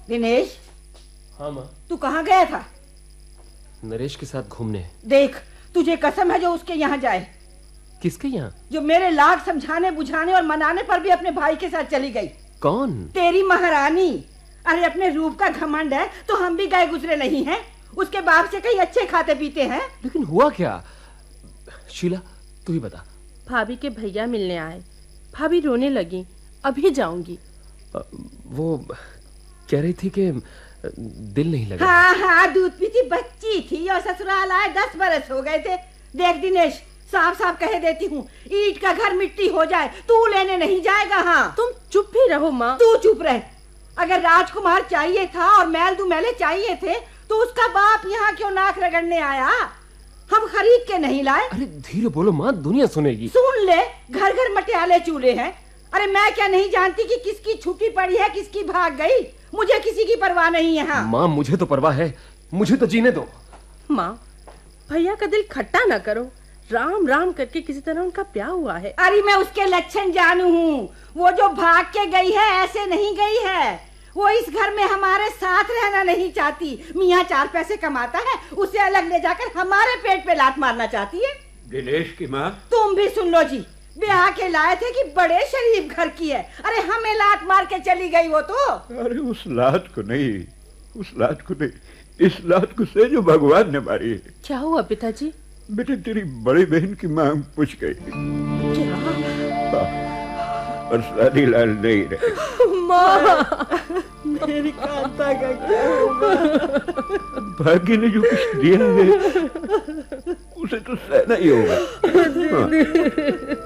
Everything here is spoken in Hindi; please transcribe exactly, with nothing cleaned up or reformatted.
दिनेश। हाँ माँ। तू कहाँ गया था? नरेश के साथ घूमने। देख, तुझे कसम है जो उसके यहाँ जाए। किसके यहाँ? जो मेरे लाख समझाने बुझाने और मनाने पर भी अपने भाई के साथ चली गई। कौन? तेरी महारानी। अरे अपने रूप का घमंड है तो हम भी गए गुजरे नहीं हैं। उसके बाप से कहीं अच्छे खाते पीते हैं। लेकिन हुआ क्या? शीला तू ही बता। भाभी के भैया मिलने आए। भाभी रोने लगी। अभी जाऊंगी। वो कह रही थी कि दिल नहीं लगा। हाँ हाँ, दूध पीती बच्ची थी और ससुराल आए दस बरस हो गए थे। देख दिनेश, साफ साफ कह देती हूँ, ईंट का घर मिट्टी हो जाए तू लेने नहीं जाएगा। हाँ तुम चुप भी रहो माँ। तू चुप रह। अगर राजकुमार चाहिए था और मैल दू मैले चाहिए थे तो उसका बाप यहाँ क्यों नाक रगड़ने आया? हम खरीद के नहीं लाए। अरे धीरे बोलो माँ, दुनिया सुनेगी। सुन ले, घर घर मटियाले चूल्हे हैं। अरे मैं क्या नहीं जानती कि किसकी छुट्टी पड़ी है किसकी भाग गई? मुझे किसी की परवाह नहीं है। हाँ माँ मुझे तो परवाह है, मुझे तो जीने दो। माँ भैया का दिल खट्टा ना करो। राम राम करके किसी तरह उनका ब्याह हुआ है। अरे मैं उसके लक्षण जानू हूँ। वो जो भाग के गई है ऐसे नहीं गई है। वो इस घर में हमारे साथ रहना नहीं चाहती। मियाँ चार पैसे कमाता है, उसे अलग ले जाकर हमारे पेट पे लात मारना चाहती है। दिनेश की माँ, तुम भी सुन लो जी। ब्याह के लाए थे कि बड़े शरीफ घर की है। अरे हमें लात मार के चली गई वो तो। अरे उस लात को नहीं, उस लात को नहीं, इस लात को से जो भगवान ने मारी है। क्या हुआ पिताजी? बेटे तेरी बड़ी बहन की मांग पूछ गई। क्या? और शादी लाल नहीं रहे। माँ मेरी कांता का क्या होगा? भाग्य ने जो कुछ दिया है उसे तो सहना ही होगा। हाँ।